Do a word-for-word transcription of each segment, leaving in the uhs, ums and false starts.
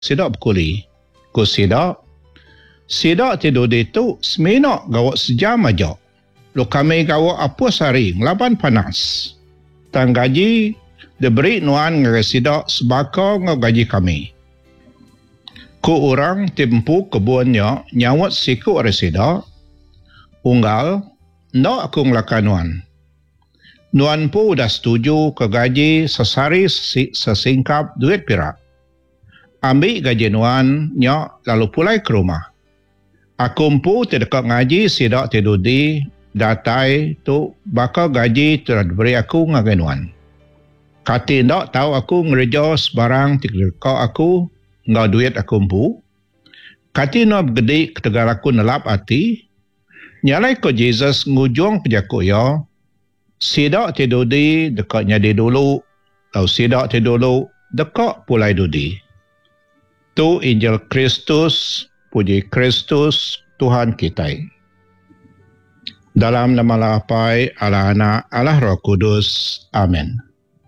sidak berkuli. Ku sidak, sidak tidur di tu seminok gawak sejam aja. Lu kami gawak apa sehari, ngelaban panas. Tang gaji, diberi nuan ngere sidak sebaka ngau gaji kami. Ku orang tempu kebunnya nyawat siku ada sidak, unggal, nak aku ngelakan nuan. Nuan pun dah setuju ke gaji sesari sesingkap duit pirak. Ambil gaji nuan, nyak lalu pulai ke rumah. Aku pun terdekat ngaji sidak tidur di datai tu bakal gaji telah diberi aku ngagai nuan. Kati ndak tahu aku ngereja sebarang terdekat aku ngau duit aku pun. Kati nak bergedi ketegar aku nelap hati. Nyalai ko Jesus ngujung pejaku ya. Sidak tidur di dekatnya di dulu. Lalu sidak tidur dulu dekat pulai dudi. Tu Injil Kristus, puji Kristus, Tuhan kita. Dalam nama Lapai, Allah Anak, Allah Roh Kudus. Amin.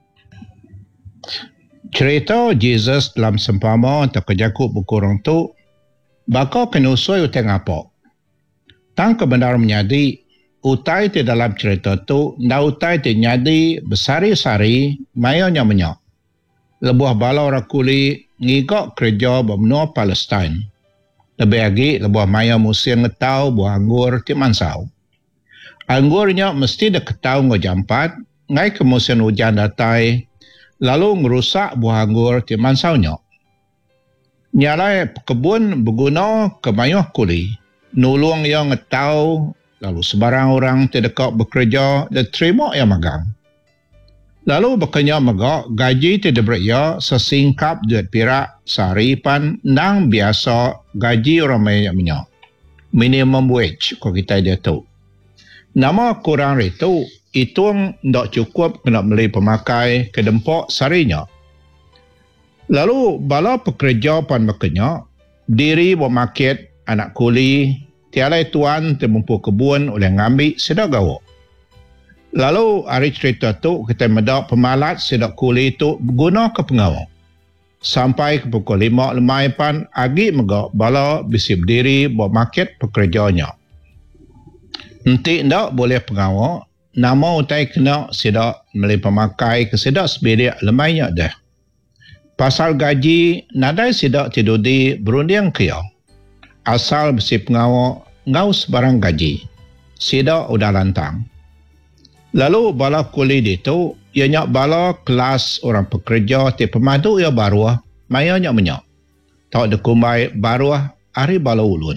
Cerita Jesus dalam sempama untuk kejakut berkurang tu, bakal kena usai utang apa. Tang kebenar menyadi, utai di dalam cerita tu, na utai di nyadi besari-sari, mayanya menyak. Lebuah bala orang kuli, ngigak kerja bermenua Palestin. Lebih lagi, lebuah maya musim ngetau buah anggur di mansau. Anggurnya mesti dah ketau ngejampat, ngai ke musim hujan datai, lalu ngerusak buah anggur di mansaunya. Nyalai kebun berguna ke mayuh kuli, nulung yang ngetau, lalu sebarang orang terdekat bekerja dan terima yang magang. Lalu berkenya megak gaji tidak beria sesingkap duit pirak sehari pan nang biasa gaji orang banyak minyak. Minimum wage kalau kita dia tahu. Nama kurang itu, hitung tak cukup kena beli pemakai ke dempok seharinya. Lalu bala pekerja pan berkenya, diri bermarket anak kuli, tialai tuan termumpu kebun oleh ngambil sedak gawak. Lalu hari cerita tu kita medak pemalat sedak kuli tu berguna ke pengawal. Sampai ke pukul lima lemai pan agi megak bala bisi berdiri buat market pekerjanya. Nanti ndak boleh pengawal, nama utai kena sedak beli pemakai ke sedak sebedia lemainya dah. Pasal gaji nadai sedak tidur di berunding kia. Asal bisi pengawal ngau sebarang gaji. Sedak udah lantang. Lalu bala kuli itu, ianya bala kelas orang pekerja ti pemadu ia baruah, mayanya menyak. Tak dekumbai baruah, hari bala ulun.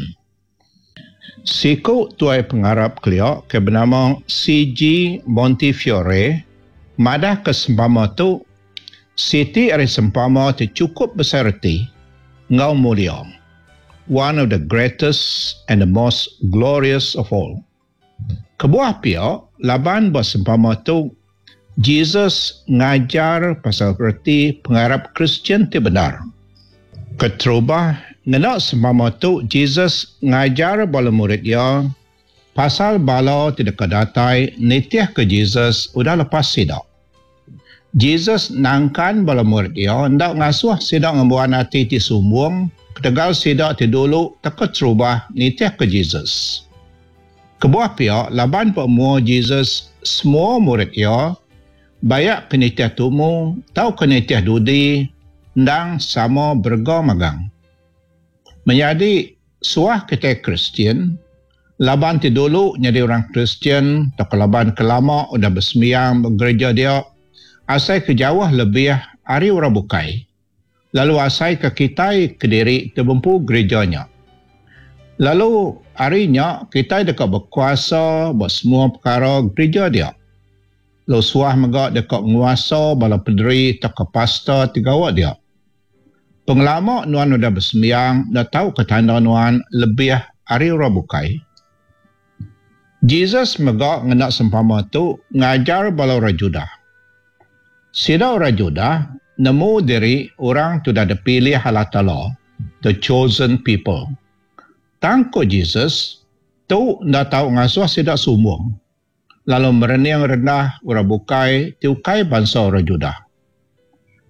Siku tuai pengarap keliak ke bernama C G Montefiore, madah ke sempama tu, siti hari sempama tu cukup besar reti, ngau mulia. One of the greatest and the most glorious of all. Kebuah pihak, laban bersempama tu, Jesus ngajar pasal berarti pengarap Kristian ti benar. Keterubah, ngenak sempama tu, Jesus ngajar bala murid dia, pasal bala tidak kedatai, nitiah ke Jesus, udah lepas sidak. Jesus nangkan bala murid dia, hendak ngasuh sidak ngembuan hati ti sumbung, ketegal sidak ti dulu, tak keterubah, nitiah ke Jesus. Kebuah pihak, laban pemua Jesus, semua murid ia, bayak kenitiah tumu, tau kenitiah dudi, ndang sama berga magang. Menjadi suah kita Kristian, laban ti dulu jadi orang Kristian, tak laban kelama udah bersembiang bergereja dia, asai ke Jawa lebih hari orang bukai. Lalu asai ke Kitai Kediri terbempu gerejanya. Lalu harinya kita dekat berkuasa buat semua perkara gereja dia. Lalu suah megak dekat menguasa bala pederi tak ke pastor tigawak dia. Pengelama nuan udah bersembiang, dah tahu ketanda nuan lebih hari orang bukai. Jesus megak ngenak sempama tu ngajar bala orang Judah. Sida orang Judah nemu diri orang tu dah dipilih Allah Ta'ala, the chosen people. Tangko Jesus, tu dah tahu ngasuh sidak sumbung. Lalu merenyang rendah orang bukai, tiukai bangsa orang Judah.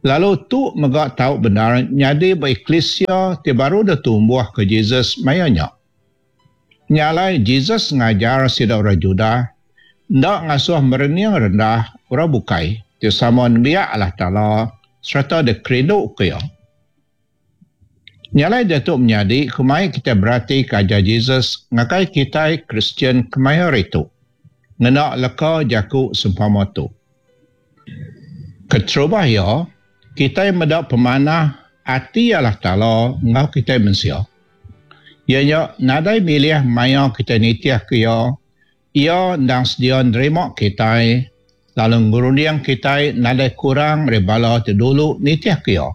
Lalu tu megak tahu benar nyadi beiklesia ti baru dah tumbuh ke Jesus mayanya. Nyalai Jesus ngajar sida orang Juda ndak ngasuh mereniang rendah orang bukai ti sama biak Allah Taala serta de kredo kaya. Nyalai datuk menyadi kemai kita berarti kaja Jesus ngakai kita Kristian kemai itu. Ngenak leka jaku sempama tu. Keterubah ya kita medak pemanah hati Allah Taala ngau kita manusia. Ianya nadai milih maya kita nitiah kaya, ia ndang sedia nerima kita, lalu ngurundiang kita nadai kurang rebala terdulu nitiah kaya.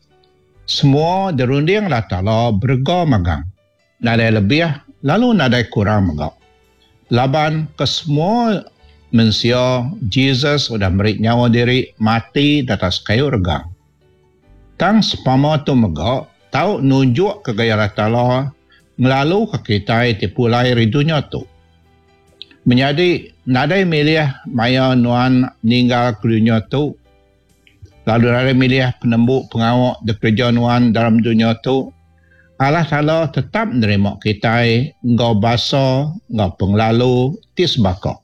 Semua derundiang Allah Taala berga magang. Nadai lebih, lalu nadai kurang magang. Laban ke semua manusia, Jesus sudah beri nyawa diri mati di atas kayu regang. Tang sepama tu megak, tahu nunjuk ke gaya Allah Taala melalui ke kita tipulai ridunya tu. Menjadi nadai milih maya nuan meninggal ke dunia tu, lalu nadai milih penembuk pengawak di kerja nuan dalam dunia tu, Allah Taala tetap menerima kita ngau basa, ngau penglalu, tis bakok.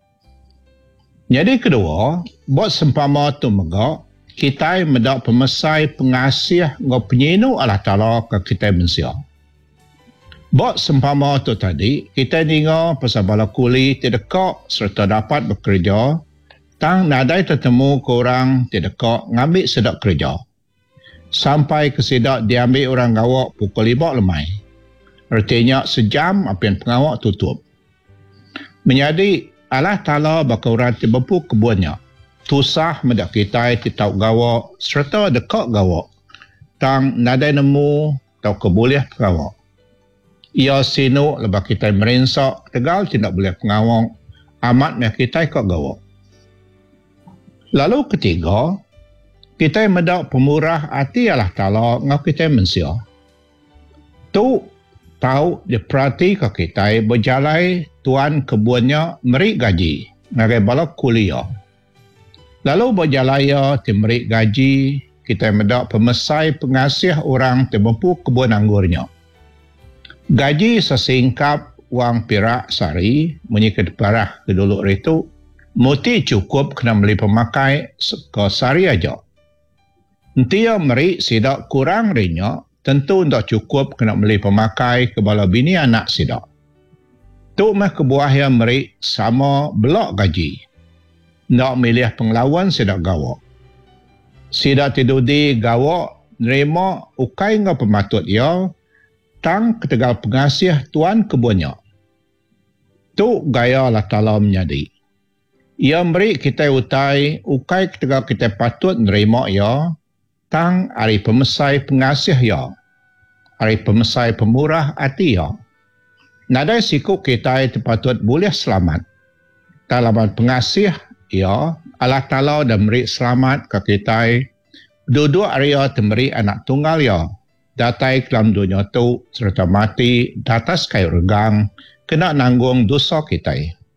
Jadi kedua, buat sempama tu megak, kita mendak pemesai pengasih ngau penyinu Allah Taala ke kita manusia. Buat sempama tu tadi, kita dengar pasal bala kuli tidak kok serta dapat bekerja, tang nadai tertemu korang tidak kok ngambil sedak kerja. Sampai ke sedak diambil orang gawak pukul lima lemai. Artinya sejam apian pengawak tutup. Menjadi Allah Taala bakal orang tiba-tiba kebunnya. Tusah medak kita titau gawak serta dekat gawak. Tang nadai nemu tau keboleh pengawak. Ia sino lepas kita merensak tegal tidak boleh pengawak. Amat meh kita kok gawak. Lalu ketiga, kita medak pemurah hati Allah Taala ngau kita manusia. Tu tahu diperhati ke kita berjalai tuan kebunnya meri gaji ngagai balak kuliah. Lalu berjalaya timeri gaji, kita medak pemesai pengasih orang temempu kebun anggurnya. Gaji sesingkap wang pirak sari, menyikit parah keduluk itu, muti cukup kena beli pemakai ke sari aja. Entia meri sidak kurang rinya, tentu tak cukup kena beli pemakai ke bala bini anak sidak. Tu mah kebuah yang meri sama belak gaji. Nak milih penglawan sidak gawak. Sidak tidur di gawak, nerima ukai ngau pematut ia, tang ketegal pengasih tuan kebunnya. Tu gaya Allah Taala menyadi. Ia beri kita utai, ukai ketegal kita patut nerima ia, tang hari pemesai pengasih ia, hari pemesai pemurah hati ia. Nadai siku kita patut boleh selamat. Talaman pengasih ia, Allah Taala dah beri selamat ke kita. Duduk area memberi anak tunggal ia. Datai kelam dunia tu serta mati di atas kayu regang kena nanggung dosa kita.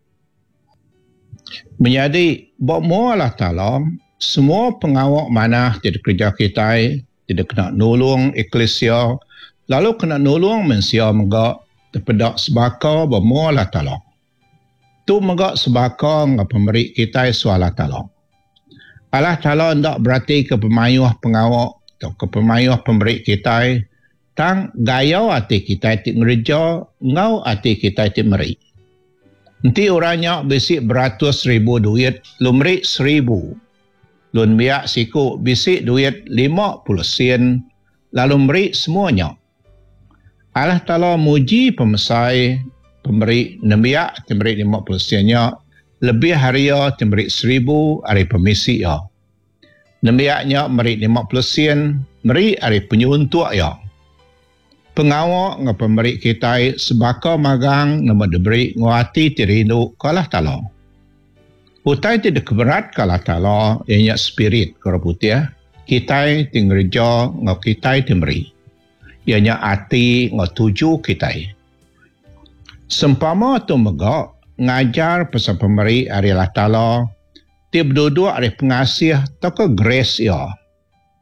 Menjadi buat Allah Taala semua pengawak mana tidak kerja kita tidak kena nolong eklesia lalu kena nolong manusia megak terpedak sebaka buat Allah Taala. Tu megak sebaka ngap pemberi kita Allah Taala. Allah Taala ndak berarti ke pemayuh pengawak atau ke pemayuh pemberi kita tang gaya hati kita ti ngerja ngau hati kita ti meri. Nanti orangnya bisik beratus ribu duit lumri seribu. Lun biak siku bisik duit lima puluh sen lalu meri semuanya. Allah Taala muji pemesai pemberi nembiak ti meri lima puluh sennya lebih haria ti meri seribu hari pemisi ya. Nembiaknya meri lima puluh sen, meri hari penyuntuk ya. Pengawak ngapa meri kita sebaka magang nama diberi nguati tirindu kalah Taala. Utai tidak keberat kalah Taala ianya spirit keraputia. Kita tinggerja ngau kita timeri. Ianya hati ngau tuju kita. Sempama tu megak ngajar pasal pemberi hari Allah Taala. Tiap duduk ada pengasih atau ke grace ya.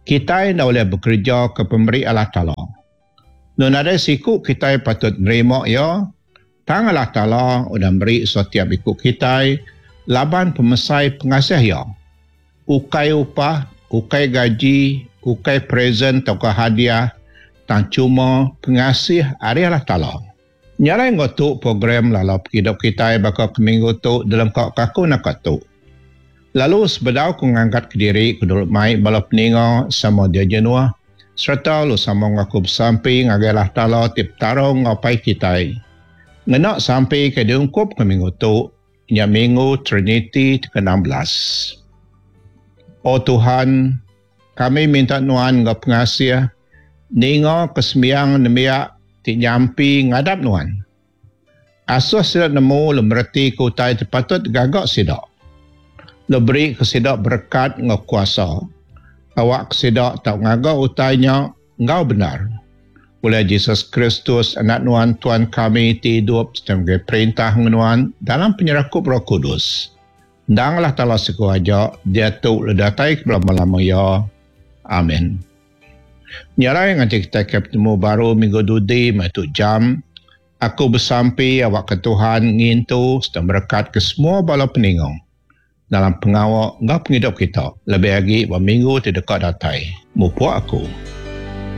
Kita nak boleh bekerja ke pemberi Allah Ta'ala. Nun ada siku kita patut nerima ya. Tang Allah Ta'ala udah beri setiap ikut kita laban pemesai pengasih ya. Ukai upah, ukai gaji, ukai present atau hadiah, tak cuma pengasih hari Allah Ta'ala. Nyalai ngotuk program lalu hidup kita bakal ke minggu tu dalam kau kaku nak tu. Lalu sebedau ku ngangkat ke diri ku duduk mai balap peninga sama dia jenua serta lu sama ngaku bersampi ngagai Allah Ta'ala tip tarong ngapai kita. Ngenak sampai ke diungkup ke minggu tu nya minggu Trinity ke enam belas. Oh Tuhan, kami minta nuan ngap pengasih ningo kesembiang nemiak ti nyampi ngadap nuan. Asuh sidak nemu lemberti ku tai terpatut gagak sidak. Leberi kesidak berkat ngau kuasa. Awak kesidak tak ngagak utainya ngau benar. Oleh Yesus Kristus anak nuan Tuhan kami ti hidup sebagai perintah nuan dalam penyerakup Roh Kudus. Danglah Ta'ala sekuaja dia tu ledatai kelama-lama ya. Amin. Nyarai nanti kita ketemu baru minggu dudi matu jam. Aku bersampi awak ke Tuhan ngintu sedang berkat ke semua bala peningong. Dalam pengawal ngap penghidup kita. Lebih lagi berminggu tidak datai. Mupu aku.